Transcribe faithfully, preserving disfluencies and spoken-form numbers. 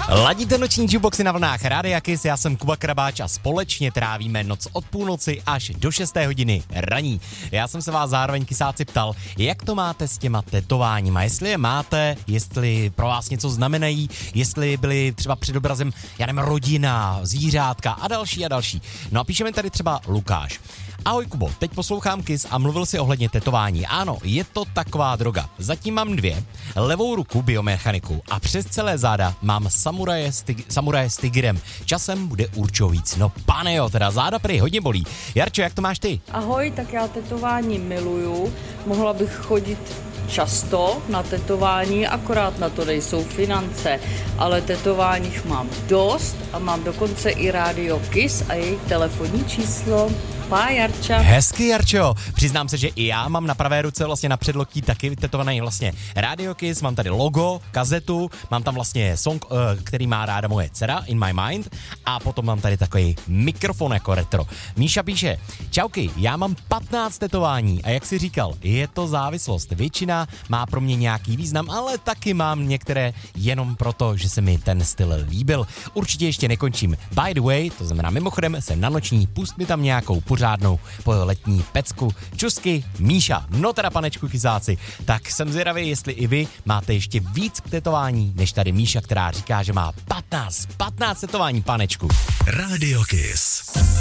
Ladíte noční jukeboxy na vlnách Rádia Kiss, já jsem Kuba Krabáč a společně trávíme noc od půlnoci až do šesté hodiny raní. Já jsem se vás zároveň kysáci ptal, jak to máte s těma tetováníma, jestli je máte, jestli pro vás něco znamenají, jestli byly třeba před obrazem, já nevím, rodina, zvířátka a další a další. No a píšeme tady třeba Lukáš. Ahoj Kubo, teď poslouchám Kiss a mluvil si ohledně tetování. Ano, je to taková droga. Zatím mám dvě, levou ruku biomechaniku a přes celé záda mám samuraje s, tig- samuraje s tigrem. Časem bude určitě víc. No pane jo, teda záda prý hodně bolí. Jarčo, jak to máš ty? Ahoj, tak já tetování miluju. Mohla bych chodit často na tetování, akorát na to nejsou finance, ale tetováních mám dost a mám dokonce i rádio Kiss a jejich telefonní číslo. Pa, Jarča. Hezky, Jarčo. Přiznám se, že i já mám na pravé ruce vlastně na předloktí taky vytetovaný vlastně Radio Kiss, mám tady logo, kazetu, mám tam vlastně song, který má ráda moje dcera, In My Mind, a potom mám tady takový mikrofon jako retro. Míša píše, čauky, já mám patnáct tetování a jak jsi říkal, je to závislost. Většina má pro mě nějaký význam, ale taky mám některé jenom proto, že se mi ten styl líbil. Určitě ještě nekončím. By the way, to znamená mimochodem, jsem na noční, pust mi tam nějakou pořádnou po letní pecku. Čusky, Míša, no teda panečku chysáci. Tak jsem zvědavý, jestli i vy máte ještě víc k tetování, než tady Míša, která říká, že má patnáct, patnáct tetování, panečku. Radio Kiss.